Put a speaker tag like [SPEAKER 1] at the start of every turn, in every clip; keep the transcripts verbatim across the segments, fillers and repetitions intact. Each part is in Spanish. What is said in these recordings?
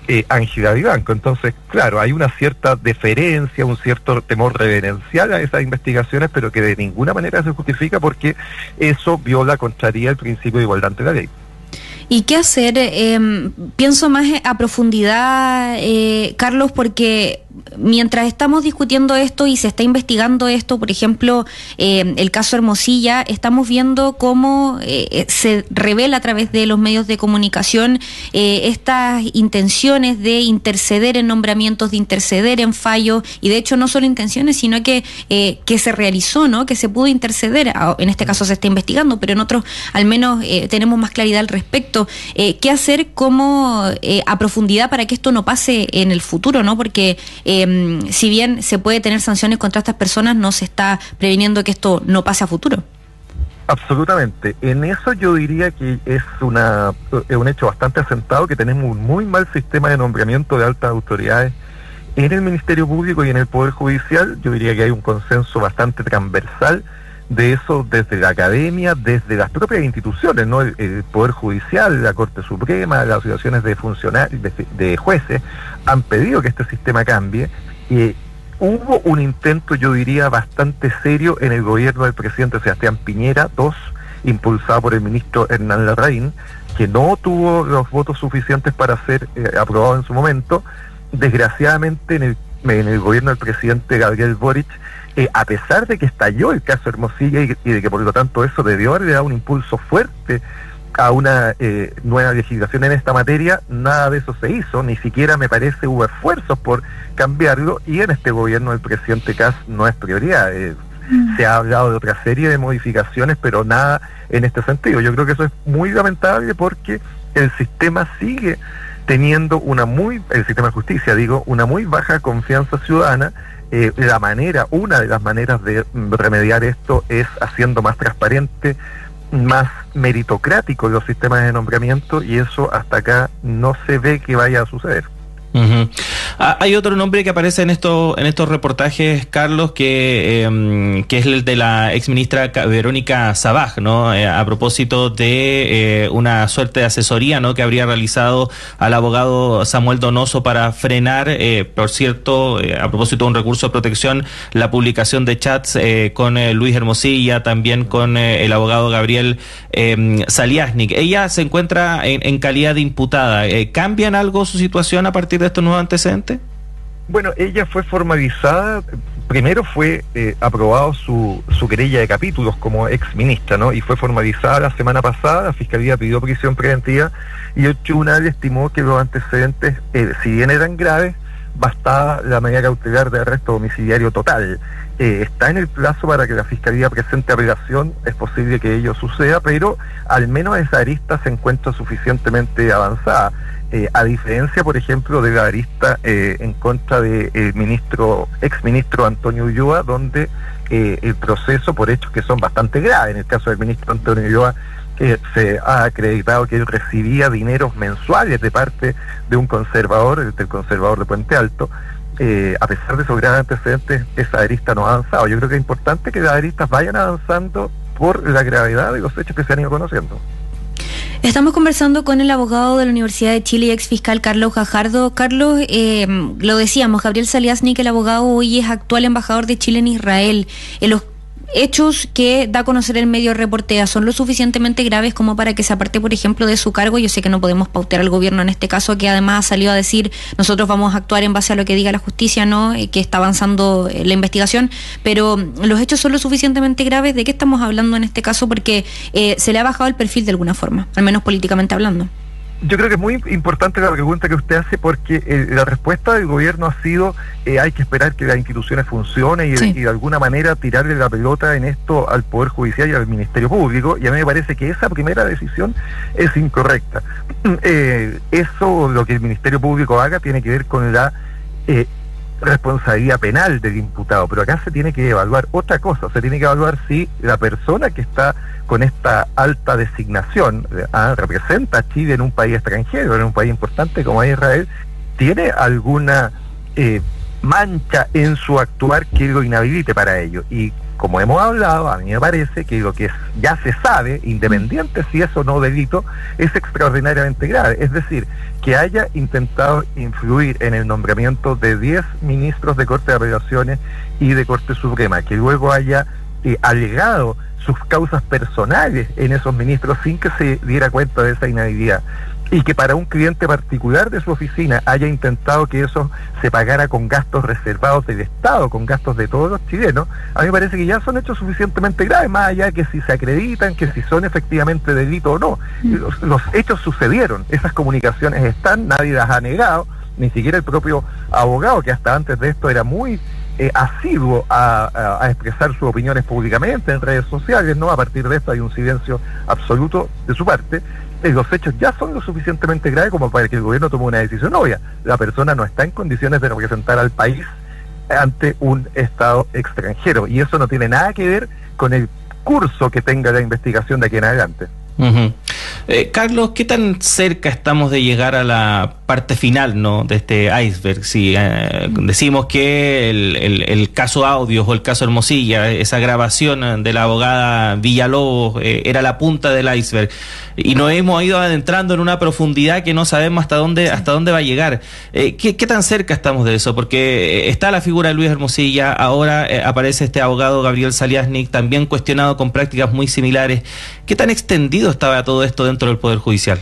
[SPEAKER 1] eh, Ángela Vivanco. Entonces, claro, hay una cierta deferencia, un cierto temor reverencial a esas investigaciones, pero que de ninguna manera se justifica porque eso viola, contraría el principio de igualdad ante la ley.
[SPEAKER 2] ¿Y qué hacer? Eh, pienso más a profundidad, eh, Carlos, porque mientras estamos discutiendo esto y se está investigando esto, por ejemplo, eh, el caso Hermosilla, estamos viendo cómo eh, se revela a través de los medios de comunicación eh, estas intenciones de interceder en nombramientos, de interceder en fallos, y de hecho no solo intenciones, sino que eh, que se realizó, ¿no? Que se pudo interceder. En este caso se está investigando, pero en otros al menos eh, tenemos más claridad al respecto. Eh, ¿Qué hacer como eh, a profundidad para que esto no pase en el futuro, ¿no? Porque eh, si bien se puede tener sanciones contra estas personas, no se está previniendo que esto no pase a futuro.
[SPEAKER 1] Absolutamente. En eso yo diría que es una es un hecho bastante asentado, que tenemos un muy mal sistema de nombramiento de altas autoridades en el Ministerio Público y en el Poder Judicial. Yo diría que hay un consenso bastante transversal de eso desde la academia, desde las propias instituciones, ¿no? El, el Poder Judicial, la Corte Suprema, las asociaciones de funcionarios, de, de jueces, han pedido que este sistema cambie. Eh, hubo un intento, yo diría, bastante serio en el gobierno del presidente Sebastián Piñera, dos, impulsado por el ministro Hernán Larraín, que no tuvo los votos suficientes para ser eh, aprobado en su momento. Desgraciadamente, en el, en el gobierno del presidente Gabriel Boric, Eh, a pesar de que estalló el caso Hermosilla y, y de que por lo tanto eso debió haberle dado un impulso fuerte a una eh, nueva legislación en esta materia, nada de eso se hizo, ni siquiera me parece hubo esfuerzos por cambiarlo, y en este gobierno del presidente Kast no es prioridad. Eh, mm. Se ha hablado de otra serie de modificaciones, pero nada en este sentido. Yo creo que eso es muy lamentable porque el sistema sigue teniendo una muy, el sistema de justicia, digo, una muy baja confianza ciudadana. Eh, la manera, una de las maneras de remediar esto es haciendo más transparente, más meritocrático los sistemas de nombramiento, y eso hasta acá no se ve que vaya a suceder.
[SPEAKER 3] Uh-huh. Ah, hay otro nombre que aparece en estos en estos reportajes, Carlos, que eh, que es el de la exministra Verónica Sabaj, ¿no? Eh, a propósito de eh, una suerte de asesoría, ¿no? Que habría realizado al abogado Samuel Donoso para frenar, eh, por cierto, eh, a propósito de un recurso de protección, la publicación de chats eh, con eh, Luis Hermosilla, también con eh, el abogado Gabriel eh, Saliasnik. Ella se encuentra en, en calidad de imputada. Eh, ¿Cambian algo su situación a partir de estos nuevos antecedentes?
[SPEAKER 1] Bueno, ella fue formalizada, primero fue eh, aprobado su, su querella de capítulos como ex ministra, ¿no? Y fue formalizada la semana pasada. La Fiscalía pidió prisión preventiva y el tribunal estimó que los antecedentes, eh, si bien eran graves, bastaba la medida cautelar de arresto domiciliario total. Eh, está en el plazo para que la Fiscalía presente apelación, es posible que ello suceda, pero al menos esa arista se encuentra suficientemente avanzada. Eh, a diferencia, por ejemplo, de la arista eh, en contra del de ministro, ex ministro Antonio Ulloa, donde eh, el proceso por hechos que son bastante graves. En el caso del ministro Antonio Ulloa, eh, se ha acreditado que él recibía dineros mensuales de parte de un conservador, del conservador de Puente Alto. Eh, a pesar de esos graves antecedentes, esa arista no ha avanzado. Yo creo que es importante que las aristas vayan avanzando por la gravedad de los hechos que se han ido conociendo.
[SPEAKER 2] Estamos conversando con el abogado de la Universidad de Chile y ex fiscal Carlos Gajardo. Carlos, eh, lo decíamos, Gabriel Saliasnik, el abogado, hoy es actual embajador de Chile en Israel. En los hechos que da a conocer el medio Reportea, ¿son lo suficientemente graves como para que se aparte, por ejemplo, de su cargo? Yo sé que no podemos pautear al gobierno en este caso, que además ha salido a decir nosotros vamos a actuar en base a lo que diga la justicia, ¿no? Eh, que está avanzando la investigación, pero ¿los hechos son lo suficientemente graves? ¿De qué estamos hablando en este caso? Porque eh, se le ha bajado el perfil de alguna forma, al menos políticamente hablando.
[SPEAKER 1] Yo creo que es muy importante la pregunta que usted hace, porque eh, la respuesta del gobierno ha sido eh, hay que esperar que las instituciones funcionen y, sí. y de alguna manera tirarle la pelota en esto al Poder Judicial y al Ministerio Público, y a mí me parece que esa primera decisión es incorrecta. Eh, eso, lo que el Ministerio Público haga, tiene que ver con la eh, responsabilidad penal del imputado, pero acá se tiene que evaluar otra cosa, se tiene que evaluar si la persona que está con esta alta designación eh, representa a Chile en un país extranjero, en un país importante como es Israel, tiene alguna eh, mancha en su actuar que lo inhabilite para ello. Y como hemos hablado, a mí me parece que lo que ya se sabe, independiente si es o no delito, es extraordinariamente grave. Es decir, que haya intentado influir en el nombramiento de diez ministros de Corte de Apelaciones y de Corte Suprema, que luego haya eh, alegado sus causas personales en esos ministros sin que se diera cuenta de esa inhabilidad, y que para un cliente particular de su oficina haya intentado que eso se pagara con gastos reservados del Estado, con gastos de todos los chilenos, a mí me parece que ya son hechos suficientemente graves, más allá que si se acreditan, que si son efectivamente delito o no. Los, los hechos sucedieron, esas comunicaciones están, nadie las ha negado, ni siquiera el propio abogado, que hasta antes de esto era muy eh, asiduo a, a, a expresar sus opiniones públicamente en redes sociales, ¿no? A partir de esto hay un silencio absoluto de su parte. Los hechos ya son lo suficientemente graves como para que el gobierno tome una decisión obvia. La persona no está en condiciones de representar al país ante un Estado extranjero, y eso no tiene nada que ver con el curso que tenga la investigación de aquí en adelante.
[SPEAKER 3] Uh-huh. eh, Carlos, ¿qué tan cerca estamos de llegar a la parte final, ¿no?, de este iceberg? Si eh, decimos que el, el, el caso Audios o el caso Hermosilla, esa grabación de la abogada Villalobos eh, era la punta del iceberg, y nos hemos ido adentrando en una profundidad que no sabemos hasta dónde hasta dónde va a llegar. Eh, ¿qué, ¿Qué tan cerca estamos de eso? Porque está la figura de Luis Hermosilla, ahora eh, aparece este abogado Gabriel Zaliasnik, también cuestionado con prácticas muy similares. ¿Qué tan extendido estaba todo esto dentro del Poder Judicial?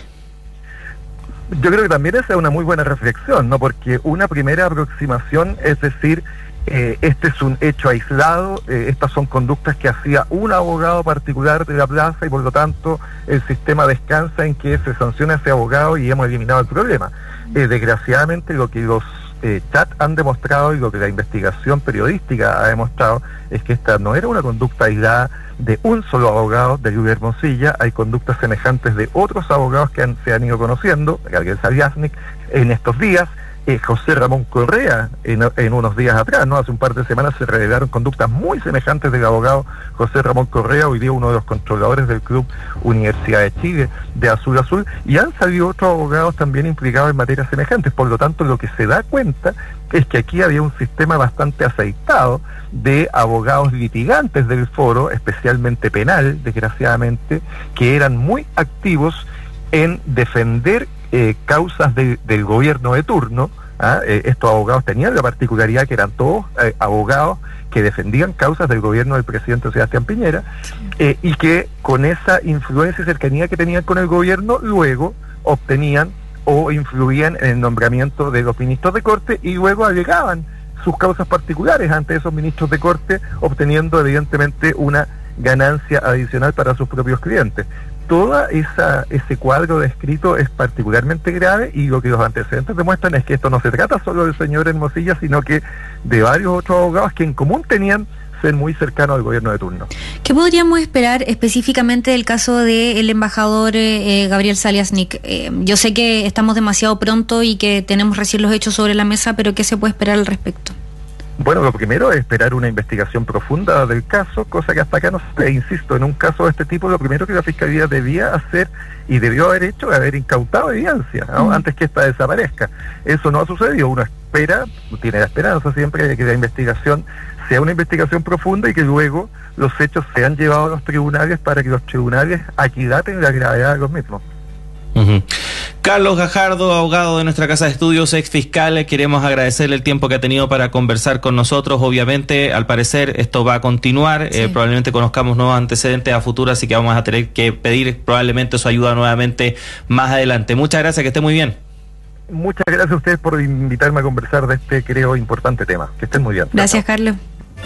[SPEAKER 1] Yo creo que también esa es una muy buena reflexión, ¿no? Porque una primera aproximación es decir, eh, este es un hecho aislado, eh, estas son conductas que hacía un abogado particular de la plaza y por lo tanto el sistema descansa en que se sanciona a ese abogado y hemos eliminado el problema. Eh, desgraciadamente lo que los eh, chats han demostrado y lo que la investigación periodística ha demostrado es que esta no era una conducta aislada de un solo abogado, de Luis Hermosilla. Hay conductas semejantes de otros abogados que han, se han ido conociendo, Gabriel Zaliasnik en estos días, eh, José Ramón Correa en, en unos días atrás, ¿no? Hace un par de semanas se revelaron conductas muy semejantes del abogado José Ramón Correa, hoy día uno de los controladores del Club Universidad de Chile de Azul Azul, y han salido otros abogados también implicados en materias semejantes. Por lo tanto, lo que se da cuenta es que aquí había un sistema bastante aceitado de abogados litigantes del foro, especialmente penal, desgraciadamente, que eran muy activos en defender eh, causas de, del gobierno de turno. ¿ah? Eh, estos abogados tenían la particularidad que eran todos eh, abogados que defendían causas del gobierno del presidente Sebastián Piñera, eh, y que con esa influencia y cercanía que tenían con el gobierno, luego obtenían o influían en el nombramiento de los ministros de Corte y luego alegaban sus causas particulares ante esos ministros de Corte, obteniendo evidentemente una ganancia adicional para sus propios clientes. Toda esa ese cuadro descrito es particularmente grave, y lo que los antecedentes demuestran es que esto no se trata solo del señor Hermosilla, sino que de varios otros abogados que en común tenían ser muy cercanos al gobierno de turno.
[SPEAKER 2] ¿Qué podríamos esperar específicamente del caso del embajador eh, Gabriel Zaliasnik? Eh, yo sé que estamos demasiado pronto y que tenemos recién los hechos sobre la mesa, pero ¿qué se puede esperar al respecto?
[SPEAKER 1] Bueno, lo primero es esperar una investigación profunda del caso, cosa que hasta acá no se, insisto, en un caso de este tipo, lo primero que la Fiscalía debía hacer y debió haber hecho es haber incautado evidencia, ¿no? Mm. antes que esta desaparezca. Eso no ha sucedido, uno espera, tiene la esperanza siempre de que la investigación sea una investigación profunda y que luego los hechos sean llevados a los tribunales para que los tribunales aquilaten la gravedad de los mismos.
[SPEAKER 3] Uh-huh. Carlos Gajardo, abogado de nuestra casa de estudios, ex fiscal, queremos agradecerle el tiempo que ha tenido para conversar con nosotros. Obviamente, al parecer, esto va a continuar, sí. eh, probablemente conozcamos nuevos antecedentes a futuro, así que vamos a tener que pedir probablemente su ayuda nuevamente más adelante. Muchas gracias, que esté muy bien.
[SPEAKER 1] Muchas gracias a ustedes por invitarme a conversar de este, creo, importante tema. Que estén muy bien.
[SPEAKER 2] Gracias, Carlos.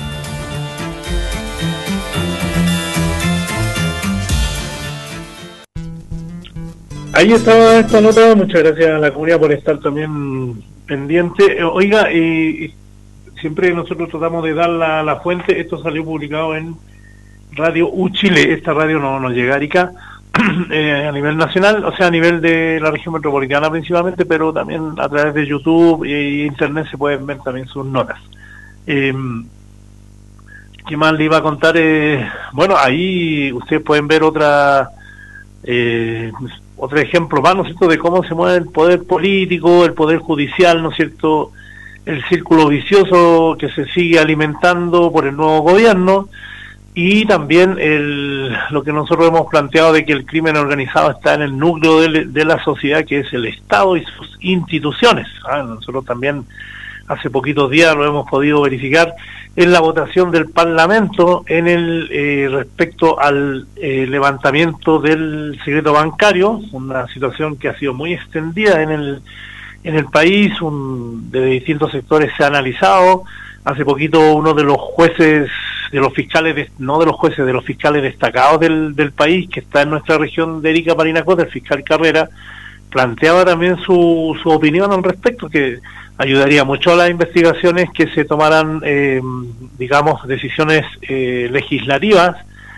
[SPEAKER 4] Ahí estaba esta nota, muchas gracias a la comunidad por estar también pendiente. Oiga, eh, siempre nosotros tratamos de dar la, la fuente, esto salió publicado en Radio U Chile, esta radio no nos llega a Arica, eh, a nivel nacional, o sea, a nivel de la región metropolitana principalmente, pero también a través de YouTube e Internet se pueden ver también sus notas. Eh, ¿Qué más le iba a contar? Eh, bueno, ahí ustedes pueden ver otra... Eh, otro ejemplo más, ¿no es cierto?, de cómo se mueve el poder político, el poder judicial, ¿no es cierto?, el círculo vicioso que se sigue alimentando por el nuevo gobierno. y también el, lo que nosotros hemos planteado de que el crimen organizado está en el núcleo de, de la sociedad, que es el Estado y sus instituciones. ¿ah? Nosotros también hace poquitos días lo hemos podido verificar en la votación del Parlamento en el eh, respecto al eh, levantamiento del secreto bancario, una situación que ha sido muy extendida en el en el país, un, de distintos sectores se ha analizado. Hace poquito uno de los jueces, de los fiscales, de, no de los jueces, de los fiscales destacados del, del país, que está en nuestra región de Arica, Parinacota, el fiscal Carrera, planteaba también su, su opinión al respecto, que ayudaría mucho a las investigaciones que se tomaran, eh, digamos, decisiones eh, legislativas,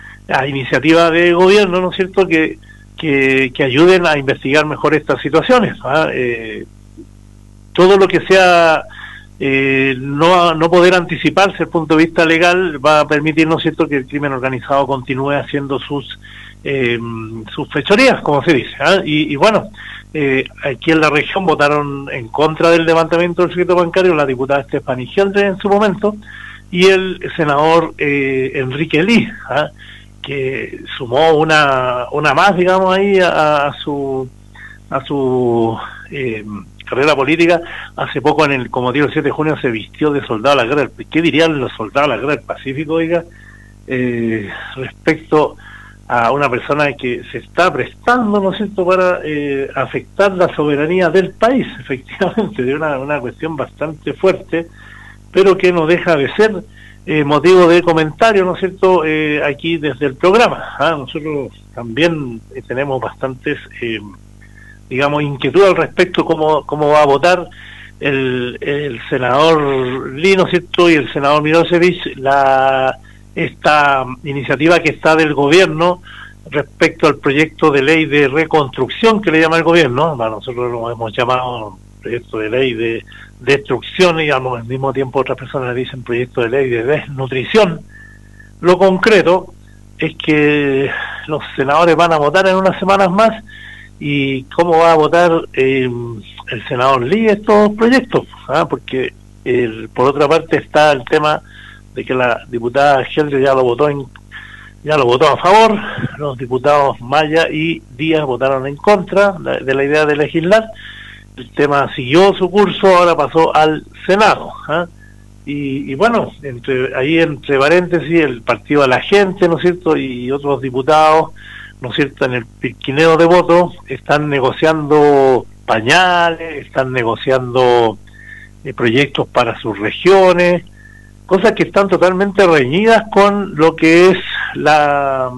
[SPEAKER 4] a iniciativa de gobierno, ¿no es cierto?, que, que, que ayuden a investigar mejor estas situaciones. ¿ah? Eh, todo lo que sea eh, no, no poder anticiparse desde el punto de vista legal va a permitir, ¿no es cierto?, que el crimen organizado continúe haciendo sus eh, sus fechorías, como se dice. ¿ah? Y, y bueno, eh, aquí en la región votaron en contra del levantamiento del secreto bancario la diputada Stephanie Geldre en su momento y el senador eh, Enrique Lee, ¿ah? que sumó una una más, digamos, ahí a, a su a su eh, carrera política. Hace poco, en el como motivo del siete de junio, se vistió de soldado a la guerra. ¿Qué dirían los soldados a la guerra del Pacífico, oiga, eh, respecto a una persona que se está prestando, ¿no es cierto?, para eh, afectar la soberanía del país, efectivamente, de una, una cuestión bastante fuerte, pero que no deja de ser eh, motivo de comentario, ¿no es cierto?, eh, aquí desde el programa. ¿ah? Nosotros también eh, tenemos bastantes, eh, digamos, inquietud al respecto, cómo, cómo va a votar el, el senador Lee, ¿no es cierto?, y el senador Milosevic, la esta iniciativa que está del gobierno respecto al proyecto de ley de reconstrucción que le llama el gobierno. Bueno, nosotros lo hemos llamado proyecto de ley de destrucción, y al mismo tiempo otras personas dicen proyecto de ley de desnutrición. Lo concreto es que los senadores van a votar en unas semanas más, y cómo va a votar eh, el senador Lee estos proyectos, ¿ah? porque el, por otra parte está el tema de que la diputada Geldre ya lo votó en, ya lo votó a favor, los diputados Maya y Díaz votaron en contra de, de la idea de legislar. El tema siguió su curso, ahora pasó al Senado. ¿eh? Y, y bueno, entre ahí entre paréntesis, el partido de la gente, ¿no es cierto?, y otros diputados, ¿no es cierto?, en el piquineo de votos, están negociando pañales, están negociando eh, proyectos para sus regiones, cosas que están totalmente reñidas con lo que es la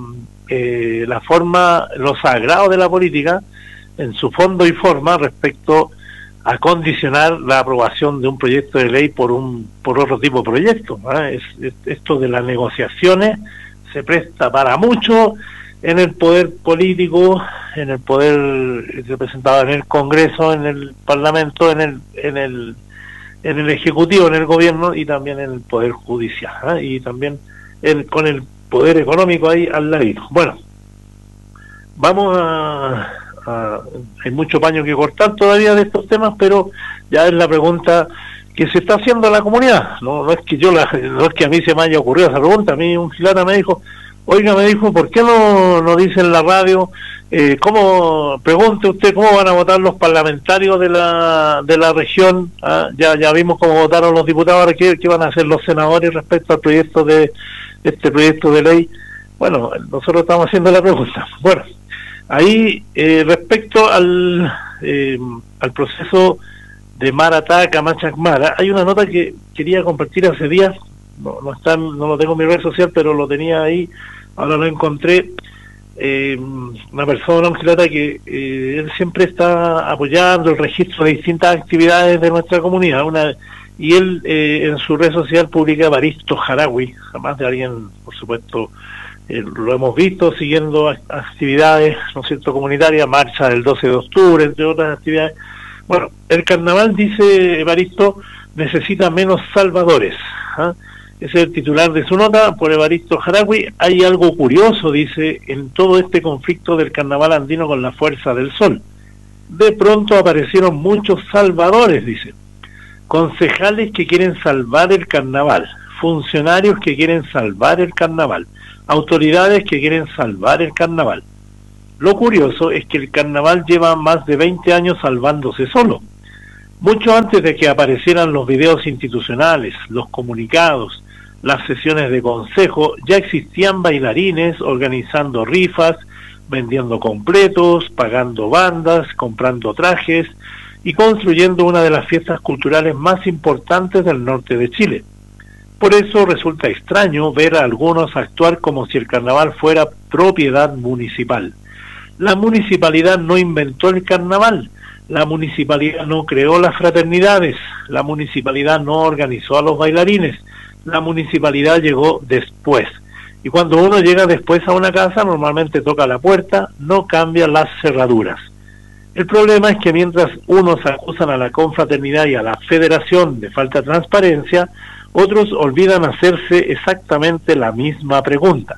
[SPEAKER 4] eh, la forma, lo sagrado de la política, en su fondo y forma, respecto a condicionar la aprobación de un proyecto de ley por un por otro tipo de proyecto. ¿eh? Es, es, esto de las negociaciones se presta para mucho en el poder político, en el poder representado en el Congreso, en el Parlamento, en el en el en el Ejecutivo, en el Gobierno, y también en el Poder Judicial, ¿eh? y también el, con el Poder Económico ahí al ladito. Bueno, vamos a, a... hay mucho paño que cortar todavía de estos temas, pero ya es la pregunta que se está haciendo a la comunidad. No, no es que yo la, no es que a mí se me haya ocurrido esa pregunta. A mí un gilana me dijo, oiga, me dijo, ¿por qué no, no dice en la radio, eh, cómo, pregunte usted cómo van a votar los parlamentarios de la de la región? ¿ah? Ya ya vimos cómo votaron los diputados, ahora qué, qué van a hacer los senadores respecto al proyecto de este proyecto de ley. Bueno, nosotros estamos haciendo la pregunta. Bueno, ahí eh, respecto al eh, al proceso de Maratá, Camachac Mara, hay una nota que quería compartir hace días. No, no está, no lo tengo en mi red social, pero lo tenía ahí, ahora lo encontré. Eh, una persona, un gilata, que eh, él siempre está apoyando el registro de distintas actividades de nuestra comunidad, una y él eh, en su red social publica Evaristo Jarawi, jamás de alguien, por supuesto, eh, lo hemos visto siguiendo actividades, ¿no es cierto?, comunitarias, marcha del doce de octubre, entre otras actividades. Bueno, el carnaval, dice Evaristo, necesita menos salvadores. ¿ah? Ese es el titular de su nota, por Evaristo Jarawi. Hay algo curioso, dice, en todo este conflicto del carnaval andino con la Fuerza del Sol. De pronto aparecieron muchos salvadores, dice. Concejales que quieren salvar el carnaval, funcionarios que quieren salvar el carnaval, autoridades que quieren salvar el carnaval. Lo curioso es que el carnaval lleva más de veinte años salvándose solo. Mucho antes de que aparecieran los videos institucionales, los comunicados, las sesiones de consejo, ya existían bailarines organizando rifas, vendiendo completos, pagando bandas, comprando trajes y construyendo una de las fiestas culturales más importantes del norte de Chile. Por eso resulta extraño ver a algunos actuar como si el carnaval fuera propiedad municipal. La municipalidad no inventó el carnaval, la municipalidad no creó las fraternidades, la municipalidad no organizó a los bailarines, la municipalidad llegó después. Y cuando uno llega después a una casa, normalmente toca la puerta, no cambia las cerraduras. El problema es que mientras unos acusan a la confraternidad y a la federación de falta de transparencia, otros olvidan hacerse exactamente la misma pregunta.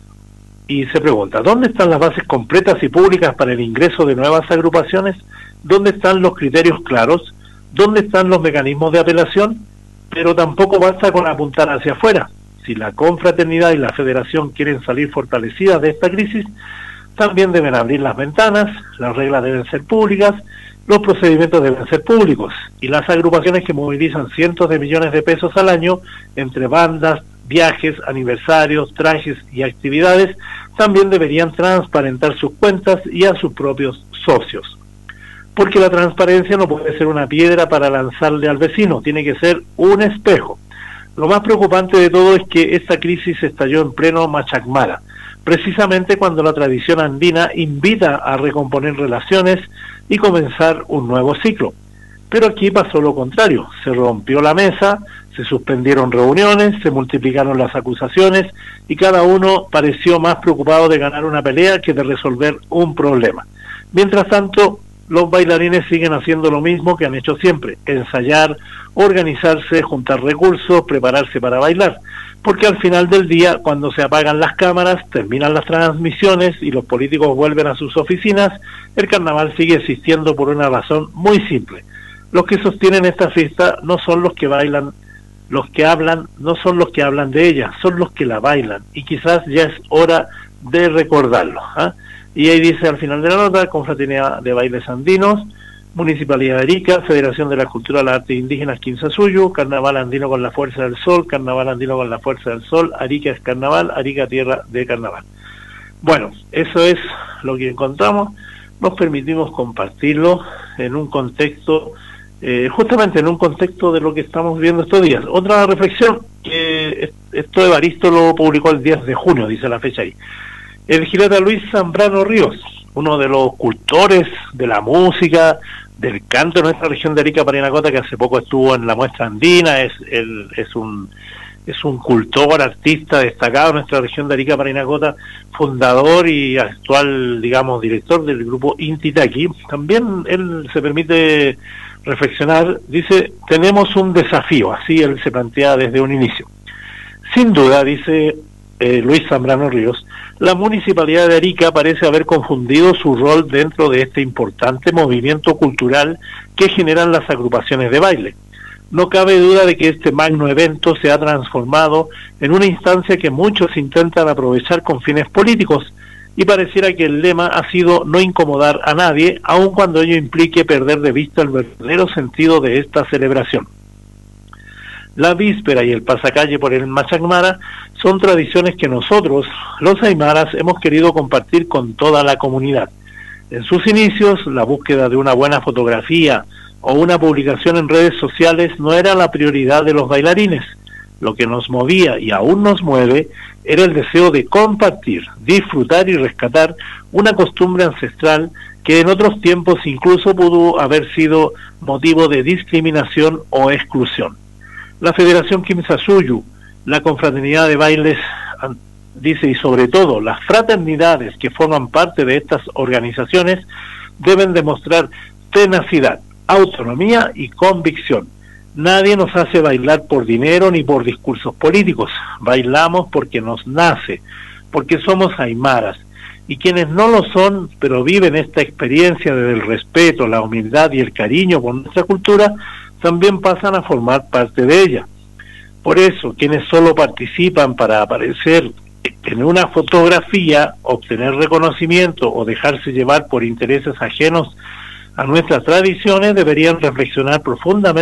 [SPEAKER 4] Y se pregunta, ¿dónde están las bases completas y públicas para el ingreso de nuevas agrupaciones? ¿Dónde están los criterios claros? ¿Dónde están los mecanismos de apelación? Pero tampoco basta con apuntar hacia afuera. Si la confraternidad y la federación quieren salir fortalecidas de esta crisis, también deben abrir las ventanas, las reglas deben ser públicas, los procedimientos deben ser públicos, y las agrupaciones que movilizan cientos de millones de pesos al año entre bandas, viajes, aniversarios, trajes y actividades, también deberían transparentar sus cuentas y a sus propios socios. Porque la transparencia no puede ser una piedra para lanzarle al vecino, tiene que ser un espejo. Lo más preocupante de todo es que esta crisis estalló en pleno Machacmara, precisamente cuando la tradición andina invita a recomponer relaciones y comenzar un nuevo ciclo. Pero aquí pasó lo contrario, se rompió la mesa, se suspendieron reuniones, se multiplicaron las acusaciones y cada uno pareció más preocupado de ganar una pelea que de resolver un problema. Mientras tanto, los bailarines siguen haciendo lo mismo que han hecho siempre, ensayar, organizarse, juntar recursos, prepararse para bailar, porque al final del día, cuando se apagan las cámaras, terminan las transmisiones y los políticos vuelven a sus oficinas, el carnaval sigue existiendo por una razón muy simple. Los que sostienen esta fiesta no son los que bailan, los que hablan, no son los que hablan de ella, son los que la bailan, y quizás ya es hora de recordarlo, ¿eh? Y ahí dice al final de la nota, Confraternidad de Bailes Andinos, Municipalidad de Arica, Federación de la Cultura de las Artes Indígenas Quinzasuyu, Carnaval Andino con la Fuerza del Sol, Carnaval Andino con la Fuerza del Sol, Arica es Carnaval, Arica Tierra de Carnaval. Bueno, eso es lo que encontramos, nos permitimos compartirlo en un contexto, eh, justamente en un contexto de lo que estamos viendo estos días. Otra reflexión, que esto Evaristo lo publicó el diez de junio, dice la fecha ahí. El Gileta Luis Zambrano Ríos, uno de los cultores de la música, del canto de nuestra región de Arica Parinacota, que hace poco estuvo en la muestra andina, es, el, es un es un cultor, artista destacado en nuestra región de Arica Parinacota, fundador y actual, digamos, director del grupo Intitaki. También él se permite reflexionar, dice, tenemos un desafío, así él se plantea desde un inicio. Sin duda, dice eh, Luis Zambrano Ríos, la Municipalidad de Arica parece haber confundido su rol dentro de este importante movimiento cultural que generan las agrupaciones de baile. No cabe duda de que este magno evento se ha transformado en una instancia que muchos intentan aprovechar con fines políticos, y pareciera que el lema ha sido no incomodar a nadie, aun cuando ello implique perder de vista el verdadero sentido de esta celebración. La víspera y el pasacalle por el Machacmara son tradiciones que nosotros, los aymaras, hemos querido compartir con toda la comunidad. En sus inicios, la búsqueda de una buena fotografía o una publicación en redes sociales no era la prioridad de los bailarines. Lo que nos movía y aún nos mueve era el deseo de compartir, disfrutar y rescatar una costumbre ancestral que en otros tiempos incluso pudo haber sido motivo de discriminación o exclusión. La Federación Quimsasuyu, la Confraternidad de Bailes, dice, y sobre todo las fraternidades que forman parte de estas organizaciones, deben demostrar tenacidad, autonomía y convicción. Nadie nos hace bailar por dinero ni por discursos políticos. Bailamos porque nos nace, porque somos aymaras. Y quienes no lo son, pero viven esta experiencia desde el respeto, la humildad y el cariño por nuestra cultura, también pasan a formar parte de ella. Por eso, quienes solo participan para aparecer en una fotografía, obtener reconocimiento o dejarse llevar por intereses ajenos a nuestras tradiciones, deberían reflexionar profundamente